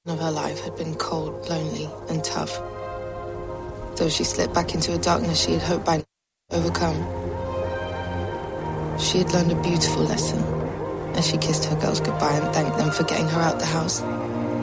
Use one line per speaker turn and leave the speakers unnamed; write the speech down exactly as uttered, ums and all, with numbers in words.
of her life had been cold, lonely, and tough. Though she slipped back into a darkness she had hoped by now to overcome. She had learned a beautiful lesson as she kissed her girls goodbye and thanked them for getting her out the house.